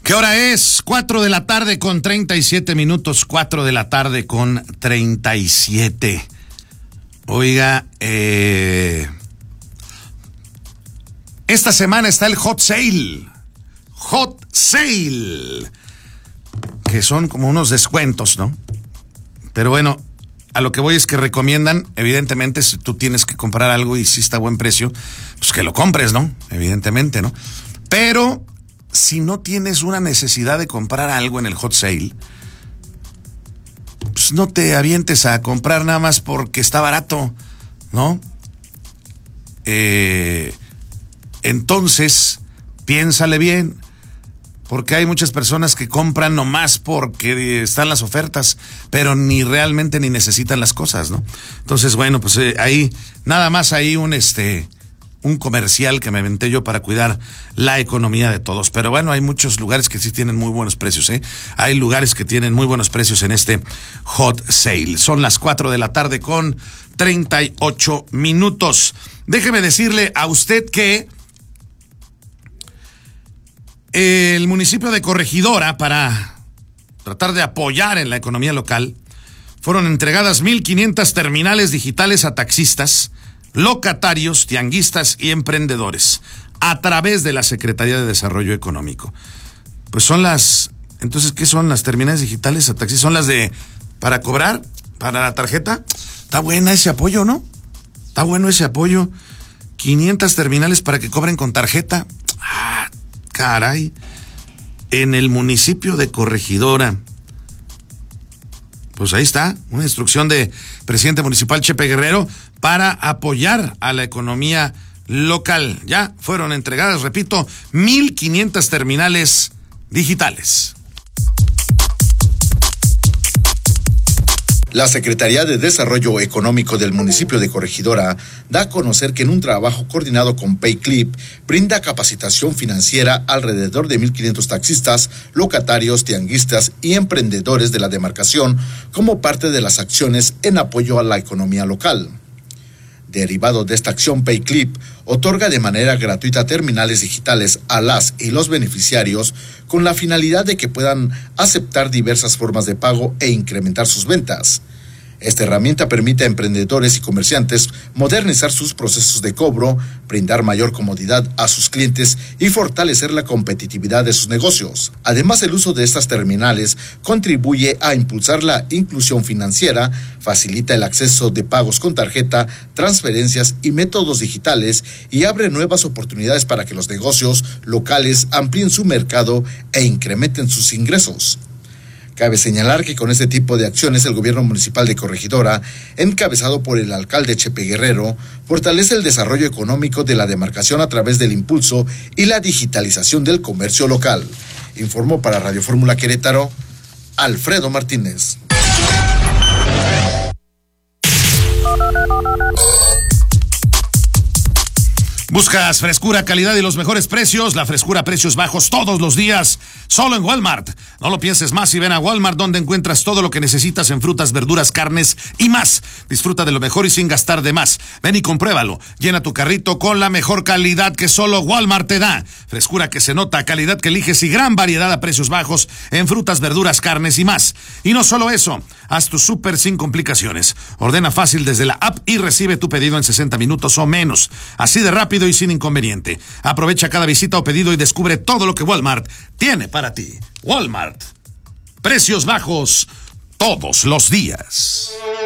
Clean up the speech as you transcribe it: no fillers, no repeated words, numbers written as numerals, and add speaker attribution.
Speaker 1: ¿Qué hora es? 4 de la tarde con 37 minutos. 4 de la tarde con 37. Oiga, esta semana está el Hot Sale. Hot Sale. Que son como unos descuentos, ¿no? Pero bueno, a lo que voy es que recomiendan, evidentemente, si tú tienes que comprar algo y si está a buen precio, pues que lo compres, ¿no? Evidentemente, ¿no? Pero si no tienes una necesidad de comprar algo en el Hot Sale, pues no te avientes a comprar nada más porque está barato, ¿no? Entonces, piénsale bien, porque hay muchas personas que compran nomás porque están las ofertas, pero ni realmente ni necesitan las cosas, ¿no? Entonces, bueno, pues ahí, nada más ahí un comercial que me inventé yo para cuidar la economía de todos. Pero bueno, hay muchos lugares que sí tienen muy buenos precios, ¿eh? Hay lugares que tienen muy buenos precios en este Hot Sale. Son las 4 de la tarde con 38 minutos. Déjeme decirle a usted que el municipio de Corregidora, para tratar de apoyar en la economía local, fueron entregadas 1,500 terminales digitales a taxistas, locatarios, tianguistas y emprendedores a través de la Secretaría de Desarrollo Económico. Pues entonces, ¿qué son las terminales digitales a taxistas? ¿Son las para cobrar, para la tarjeta? Está buena ese apoyo, ¿no? Está bueno ese apoyo. 500 terminales para que cobren con tarjeta. Ah, caray. En el municipio de Corregidora. Pues ahí está, una instrucción de presidente municipal Chepe Guerrero para apoyar a la economía local. Ya fueron entregadas, repito, 1,500 terminales digitales.
Speaker 2: La Secretaría de Desarrollo Económico del municipio de Corregidora da a conocer que en un trabajo coordinado con PayClip brinda capacitación financiera alrededor de 1,500 taxistas, locatarios, tianguistas y emprendedores de la demarcación como parte de las acciones en apoyo a la economía local. Derivado de esta acción, PayClip otorga de manera gratuita terminales digitales a las y los beneficiarios con la finalidad de que puedan aceptar diversas formas de pago e incrementar sus ventas. Esta herramienta permite a emprendedores y comerciantes modernizar sus procesos de cobro, brindar mayor comodidad a sus clientes y fortalecer la competitividad de sus negocios. Además, el uso de estas terminales contribuye a impulsar la inclusión financiera, facilita el acceso de pagos con tarjeta, transferencias y métodos digitales y abre nuevas oportunidades para que los negocios locales amplíen su mercado e incrementen sus ingresos. Cabe señalar que con este tipo de acciones el gobierno municipal de Corregidora, encabezado por el alcalde Chepe Guerrero, fortalece el desarrollo económico de la demarcación a través del impulso y la digitalización del comercio local. Informó para Radio Fórmula Querétaro, Alfredo Martínez.
Speaker 1: ¿Buscas frescura, calidad y los mejores precios? La frescura a precios bajos todos los días, solo en Walmart. No lo pienses más y ven a Walmart, donde encuentras todo lo que necesitas en frutas, verduras, carnes y más. Disfruta de lo mejor y sin gastar de más. Ven y compruébalo. Llena tu carrito con la mejor calidad que solo Walmart te da. Frescura que se nota, calidad que eliges y gran variedad a precios bajos en frutas, verduras, carnes y más. Y no solo eso, haz tu súper sin complicaciones. Ordena fácil desde la app y recibe tu pedido en 60 minutos o menos. Así de rápido y sin inconveniente. Aprovecha cada visita o pedido y descubre todo lo que Walmart tiene para ti. Walmart. Precios bajos todos los días.